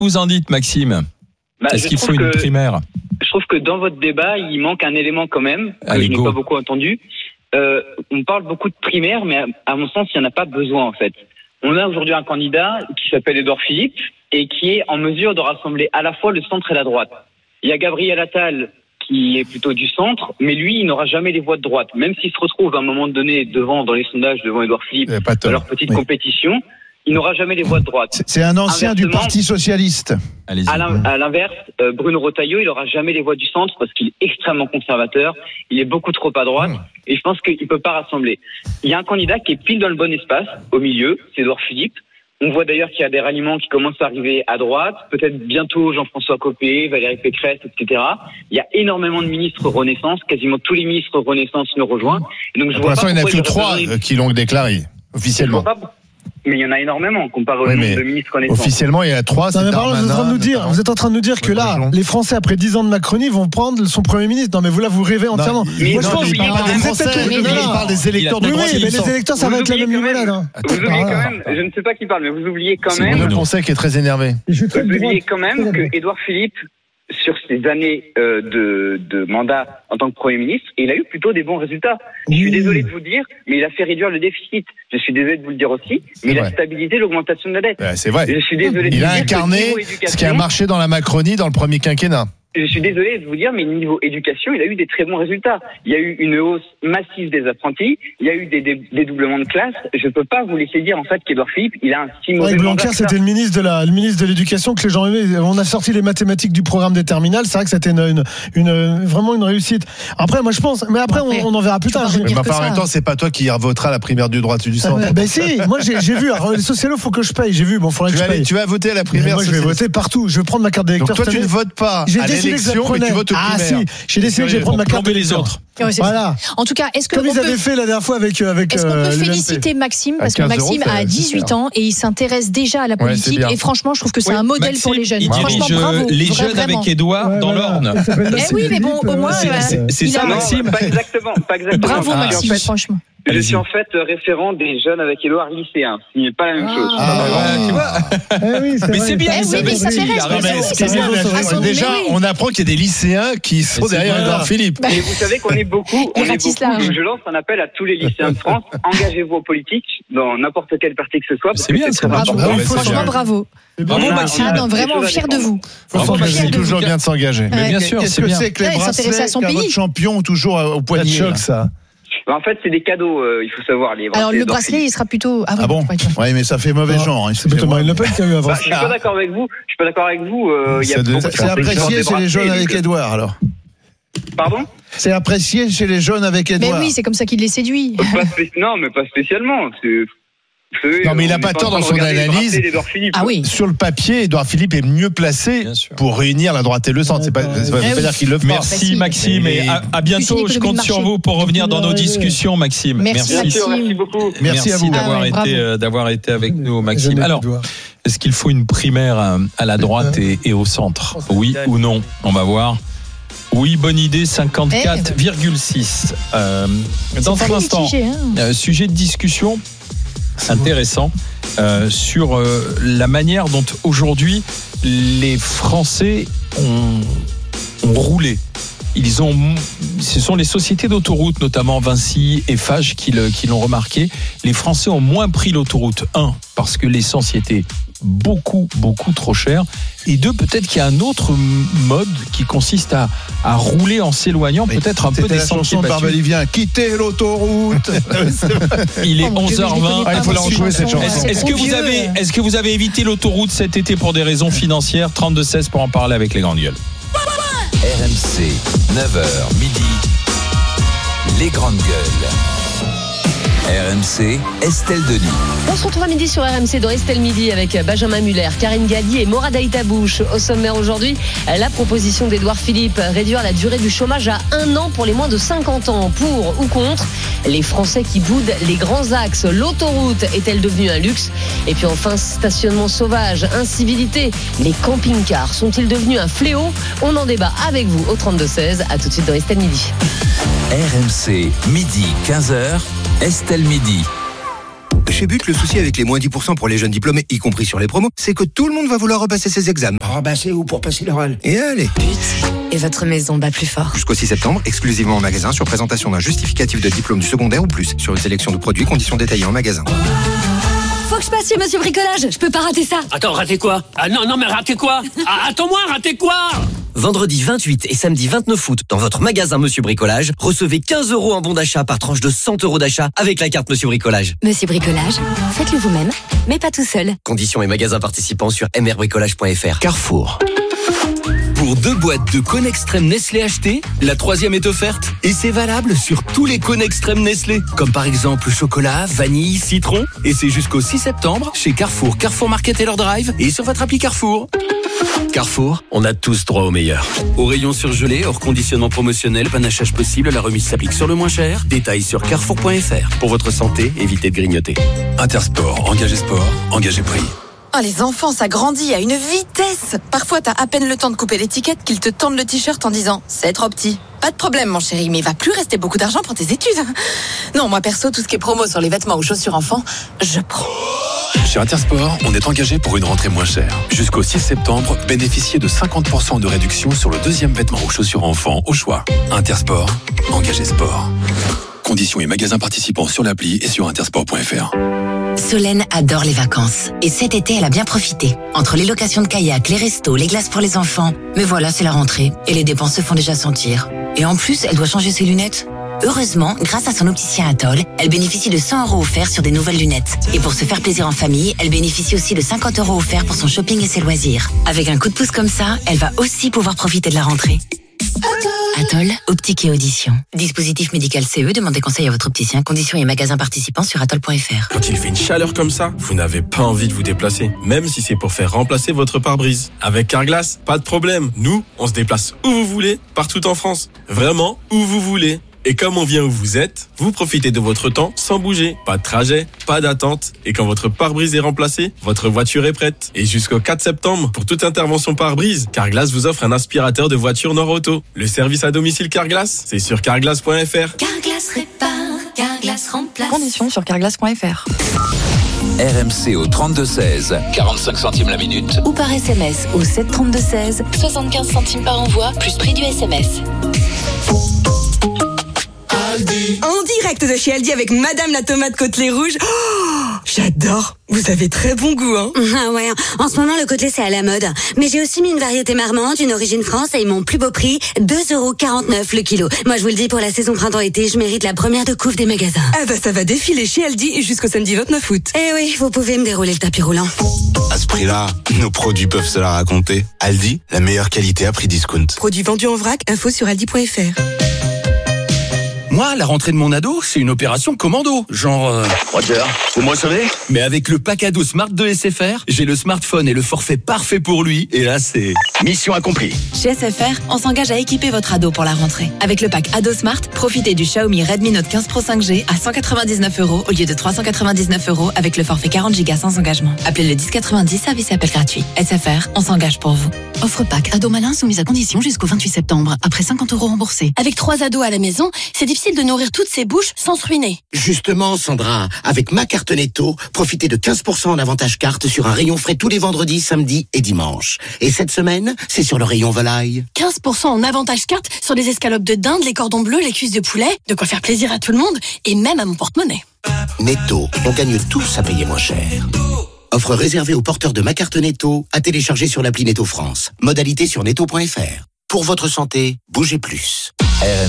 vous en dites, Maxime ? Est-ce qu'il faut une primaire ? Je trouve que dans votre débat, il manque un élément quand même, que je n'ai pas beaucoup entendu. On parle beaucoup de primaire, mais à mon sens, il n'y en a pas besoin en fait. On a aujourd'hui un candidat qui s'appelle Édouard Philippe et qui est en mesure de rassembler à la fois le centre et la droite. Il y a Gabriel Attal qui est plutôt du centre, mais lui, il n'aura jamais les voix de droite. Même s'il se retrouve à un moment donné devant, dans les sondages, devant Édouard Philippe, dans leur petite compétition, il n'aura jamais les voix de droite. C'est un ancien du Parti Socialiste. À l'inverse, Bruno Retailleau, il n'aura jamais les voix du centre parce qu'il est extrêmement conservateur, il est beaucoup trop à droite, et je pense qu'il ne peut pas rassembler. Il y a un candidat qui est pile dans le bon espace, au milieu, c'est Édouard Philippe. On voit d'ailleurs qu'il y a des ralliements qui commencent à arriver à droite, peut-être bientôt Jean-François Copé, Valérie Pécresse, etc. Il y a énormément de ministres Renaissance, quasiment tous les ministres Renaissance nous rejoignent. Et donc, pour l'instant, il n'y en a que 3 qui l'ont déclaré, officiellement. Mais il y en a énormément comparé au nombre de ministres Renaissance. Officiellement, il y a 3. Vous êtes en train de nous dire que là, les Français, après 10 ans de Macronie, vont prendre son Premier ministre. Non, mais vous rêvez entièrement. Mais moi, je pense qu'il parle des Français, il parle des électeurs de droite. Oui, mais les électeurs, ça va être la même limonade. Vous oubliez quand même, je ne sais pas qui parle, mais vous oubliez quand même. C'est le Français qui est très énervé. Vous oubliez quand même que Édouard Philippe, sur ses années de mandat en tant que Premier ministre, il a eu plutôt des bons résultats. Je suis désolé de vous dire, mais il a fait réduire le déficit. Je suis désolé de vous le dire aussi, mais il a stabilisé l'augmentation de la dette. C'est vrai. Je suis désolé de il vous a dire incarné ce qui a marché dans la Macronie dans le premier quinquennat. Je suis désolé de vous dire, mais niveau éducation, il a eu des très bons résultats. Il y a eu une hausse massive des apprentis, il y a eu des dédoublements de classes. Je ne peux pas vous laisser dire en fait qu'Édouard Philippe, il a un si mauvais Blanquer, c'était le ministre de l'éducation que les gens aimaient. On a sorti les mathématiques du programme des terminales. C'est vrai que c'était vraiment une réussite. Après, moi je pense, mais après on en verra plus tard. Mais en même temps, c'est pas toi qui votera la primaire du droit du centre. Ben si, moi j'ai vu. Alors, les socialos, faut que je paye. J'ai vu. Bon, faudrait que je paye. Tu vas voter à la primaire. Moi, je vais voter partout. Je vais prendre ma carte d'électeur. Donc toi, tu ne votes pas. L'élection, mais tu votes au primaire. Si, j'ai décidé que je vais prendre ma carte et les autres. Voilà. En tout cas, est-ce que comme ils avaient fait la dernière fois avec est-ce qu'on peut féliciter Maxime parce que Maxime a 18 ans et il s'intéresse déjà à la politique et franchement, je trouve que c'est un modèle pour les jeunes. Il dirige les jeunes avec Édouard dans l'Orne. Eh oui, mais bon, au moins c'est ça, Maxime. Pas exactement. Bravo Maxime, franchement. Je suis en fait référent des jeunes avec Édouard lycéens, ce qui n'est pas la même chose. Tu vois. Mais c'est bien, déjà, on apprend qu'il y a des lycéens qui sont derrière Édouard Philippe. Et vous savez qu'on est beaucoup, je lance un appel à tous les lycéens de France, engagez-vous en politique, dans n'importe quel parti que ce soit. C'est bien, c'est bravo. Franchement, bravo. Bravo Maxime. Ah non, vraiment fier de vous. C'est toujours bien de s'engager. Mais bien sûr, qu'est-ce que c'est que les bracelets qu'a votre champion toujours au poignet? Choc ça. En fait, c'est des cadeaux, il faut savoir. Les alors, le bracelet, il sera plutôt. Ah bon? Oui, mais ça fait mauvais genre. C'est plutôt Marine Le Pen qui a eu avant. Je suis pas d'accord avec vous. C'est apprécié chez les jeunes avec Édouard, alors. Pardon? C'est apprécié chez les jeunes avec Édouard. Mais oui, c'est comme ça qu'il les séduit. Non, mais pas spécialement. Non, mais il n'a pas tort dans son analyse. Ah oui. Sur le papier, Édouard Philippe est mieux placé pour réunir la droite et le centre. C'est pas dire qu'il le fera. Merci Maxime et à bientôt. Je compte sur vous pour revenir dans nos discussions, Maxime. Merci beaucoup. Merci à vous d'avoir été avec nous, Maxime. Alors, est-ce qu'il faut une primaire à la droite et au centre? Oui ou non? On va voir. Oui, bonne idée, 54,6. Dans un instant, sujet de discussion intéressant sur la manière dont aujourd'hui les Français ont roulé. Ce sont les sociétés d'autoroute, notamment Vinci et Fage, qui l'ont remarqué. Les Français ont moins pris l'autoroute. 1, parce que l'essence y était beaucoup trop cher. Et 2, peut-être qu'il y a un autre mode qui consiste à rouler en s'éloignant peut-être un peu des sentiers battus. Barbelivien, quittez l'autoroute. Il est 11h20. Il faut la retrouver cette chanson. Est-ce que vous avez évité l'autoroute cet été pour des raisons financières? 32-16 pour en parler avec les grandes gueules. RMC, 9h midi, les grandes gueules. RMC, Estelle Denis. On se retrouve à midi sur RMC dans Estelle Midi avec Benjamin Muller, Karine Galli et Morad Aïtabouche. Au sommaire aujourd'hui, la proposition d'Édouard Philippe, réduire la durée du chômage à 1 an pour les moins de 50 ans. Pour ou contre les Français qui boudent les grands axes. L'autoroute est-elle devenue un luxe? Et puis enfin, stationnement sauvage, incivilité. Les camping-cars sont-ils devenus un fléau? On en débat avec vous au 32-16. À tout de suite dans Estelle Midi. RMC, midi 15h, Estelle Midi. Chez But, le souci avec les moins 10% pour les jeunes diplômés, y compris sur les promos, c'est que tout le monde va vouloir repasser ses examens. Oh bah c'est où pour passer l'oral? Et allez. But. Et votre maison bat plus fort. Jusqu'au 6 septembre, exclusivement en magasin, sur présentation d'un justificatif de diplôme du secondaire ou plus. Sur une sélection de produits, conditions détaillées en magasin. Faut que je passe chez Monsieur Bricolage, je peux pas rater ça. Attends, rater quoi? Ah non, mais rater quoi? Attends-moi, rater quoi? Vendredi 28 et samedi 29 août, dans votre magasin Monsieur Bricolage, recevez 15 € en bon d'achat par tranche de 100 € d'achat avec la carte Monsieur Bricolage. Monsieur Bricolage, faites-le vous-même, mais pas tout seul. Conditions et magasins participants sur mrbricolage.fr. Carrefour. Pour 2 boîtes de Cône Extrême Nestlé achetées, la 3e est offerte. Et c'est valable sur tous les cônes extrêmes Nestlé. Comme par exemple chocolat, vanille, citron. Et c'est jusqu'au 6 septembre chez Carrefour, Carrefour Market et leur Drive et sur votre appli Carrefour. Carrefour, on a tous droit au meilleur. Au rayon surgelé, hors conditionnement promotionnel, panachage possible, la remise s'applique sur le moins cher. Détails sur carrefour.fr. Pour votre santé, évitez de grignoter. Intersport, engagé sport, engagé prix. Oh, les enfants, ça grandit à une vitesse. Parfois, t'as à peine le temps de couper l'étiquette qu'ils te tendent le t-shirt en disant « C'est trop petit ». Pas de problème, mon chéri, mais il va plus rester beaucoup d'argent pour tes études. Non, moi perso, tout ce qui est promo sur les vêtements ou chaussures enfants, je prends. Chez Intersport, on est engagé pour une rentrée moins chère. Jusqu'au 6 septembre, bénéficiez de 50% de réduction sur le 2e vêtement ou chaussures enfants au choix. Intersport, engagé sport. Conditions et magasins participants sur l'appli et sur intersport.fr. Solène adore les vacances. Et cet été, elle a bien profité. Entre les locations de kayak, les restos, les glaces pour les enfants. Mais voilà, c'est la rentrée. Et les dépenses se font déjà sentir. Et en plus, elle doit changer ses lunettes. Heureusement, grâce à son opticien Atoll, elle bénéficie de 100 € offerts sur des nouvelles lunettes. Et pour se faire plaisir en famille, elle bénéficie aussi de 50 € offerts pour son shopping et ses loisirs. Avec un coup de pouce comme ça, elle va aussi pouvoir profiter de la rentrée. Atoll, optique et audition. Dispositif médical CE, demandez conseil à votre opticien. Conditions et magasins participants sur atoll.fr. Quand il fait une chaleur comme ça, vous n'avez pas envie de vous déplacer. Même si c'est pour faire remplacer votre pare-brise. Avec Carglass, pas de problème. Nous, on se déplace où vous voulez, partout en France. Vraiment, où vous voulez. Et comme on vient où vous êtes, vous profitez de votre temps sans bouger. Pas de trajet, pas d'attente. Et quand votre pare-brise est remplacé, votre voiture est prête. Et jusqu'au 4 septembre, pour toute intervention pare-brise, Carglass vous offre un aspirateur de voiture Nord-Auto. Le service à domicile Carglass, c'est sur carglass.fr. Carglass répare, Carglass remplace. Conditions sur carglass.fr. RMC au 32-16, 45 centimes la minute. Ou par SMS au 732-16, 75 centimes par envoi, plus prix du SMS. En direct de chez Aldi avec Madame la tomate côtelée rouge. Oh, j'adore. Vous avez très bon goût, hein. Ah ouais, en ce moment le côtelé c'est à la mode. Mais j'ai aussi mis une variété marmande, une origine France et mon plus beau prix, 2,49 € le kilo. Moi je vous le dis, pour la saison printemps-été, je mérite la première de couve des magasins. Ah bah ça va défiler chez Aldi jusqu'au samedi 29 août. Eh oui, vous pouvez me dérouler le tapis roulant. À ce prix-là, nos produits peuvent se la raconter. Aldi, la meilleure qualité à prix discount. Produits vendus en vrac, info sur aldi.fr. Moi, la rentrée de mon ado, c'est une opération commando. Genre... Roger, vous me recevez? Mais avec le pack ado Smart de SFR, j'ai le smartphone et le forfait parfait pour lui. Et là, c'est... mission accomplie. Chez SFR, on s'engage à équiper votre ado pour la rentrée. Avec le pack ado Smart, profitez du Xiaomi Redmi Note 15 Pro 5G à 199 € au lieu de 399 € avec le forfait 40 Go sans engagement. Appelez le 1090, service et appel gratuit. SFR, on s'engage pour vous. Offre pack ado malin soumise à condition jusqu'au 28 septembre. Après 50 € remboursés. Avec 3 ados à la maison, c'est difficile de nourrir toutes ces bouches sans se ruiner. Justement, Sandra, avec ma carte Netto, profitez de 15% en avantage carte sur un rayon frais tous les vendredis, samedis et dimanches. Et cette semaine, c'est sur le rayon volaille. 15% en avantage carte sur les escalopes de dinde, les cordons bleus, les cuisses de poulet. De quoi faire plaisir à tout le monde et même à mon porte-monnaie. Netto, on gagne tous à payer moins cher. Offre réservée aux porteurs de ma carte Netto, à télécharger sur l'appli Netto France. Modalité sur netto.fr. Pour votre santé, bougez plus.